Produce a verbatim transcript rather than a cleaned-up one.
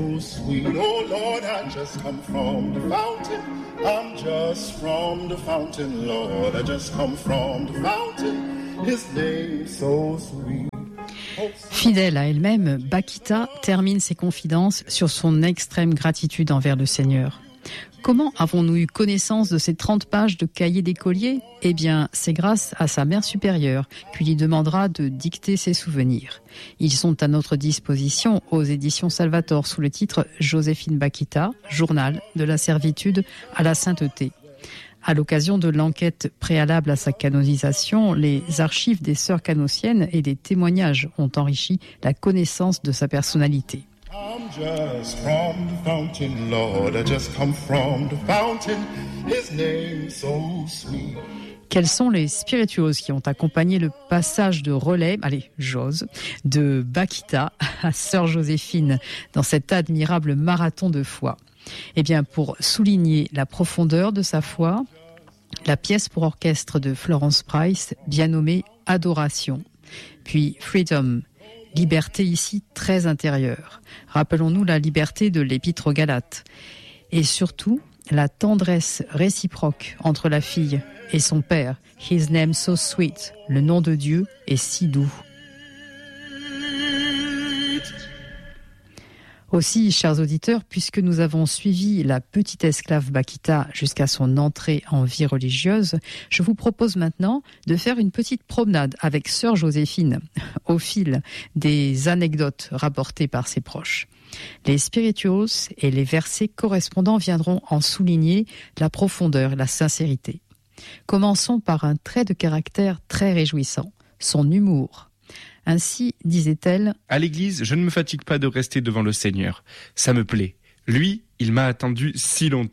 Sweet, oh Lord, I just come from the fountain. I'm just from the fountain, Lord. I just come from the fountain. His name so sweet. Fidèle à elle-même, Bakita termine ses confidences sur son extrême gratitude envers le Seigneur. Comment avons-nous eu connaissance de ces trente pages de cahiers d'écolier ? Eh bien, c'est grâce à sa mère supérieure, qui lui demandera de dicter ses souvenirs. Ils sont à notre disposition aux éditions Salvator sous le titre « Joséphine Bakita, journal de la servitude à la sainteté ». À l'occasion de l'enquête préalable à sa canonisation, les archives des sœurs canossiennes et des témoignages ont enrichi la connaissance de sa personnalité. I'm just from the fountain, Lord. I just come from the fountain. His name so sweet. Quels sont les spirituos qui ont accompagné le passage de relais, allez, j'ose, de Bakita à Sœur Joséphine dans cet admirable marathon de foi ? Eh bien, pour souligner la profondeur de sa foi, la pièce pour orchestre de Florence Price, bien nommée Adoration, puis Freedom, liberté ici très intérieure. Rappelons-nous la liberté de l'Épître aux Galates. Et surtout, la tendresse réciproque entre la fille et son père. His name so sweet, le nom de Dieu est si doux. Aussi, chers auditeurs, puisque nous avons suivi la petite esclave Bakita jusqu'à son entrée en vie religieuse, je vous propose maintenant de faire une petite promenade avec Sœur Joséphine au fil des anecdotes rapportées par ses proches. Les spirituos et les versets correspondants viendront en souligner la profondeur et la sincérité. Commençons par un trait de caractère très réjouissant, son humour. Ainsi, disait-elle, « À l'église, je ne me fatigue pas de rester devant le Seigneur. Ça me plaît. Lui, il m'a attendu si longtemps. »